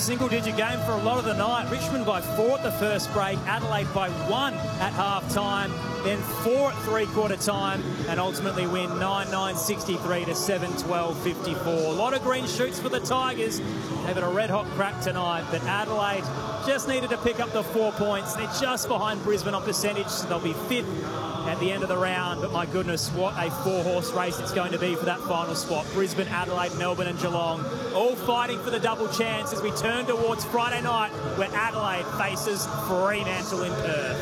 single-digit game for a lot of the night. Richmond by 4 at the first break, Adelaide by 1 at half-time, then 4 at three-quarter time, and ultimately win 9-9-63 to 7-12-54. A lot of green shoots for the Tigers. They've got a red-hot crack tonight, but Adelaide just needed to pick up the 4 points. They're just behind Brisbane on percentage, so they'll be 5th at the end of the round. But my goodness, what a 4-horse race it's going to be for that final spot. Brisbane, Adelaide, Melbourne and Geelong all fighting for the double chance as we turn towards Friday night, where Adelaide faces Fremantle in Perth.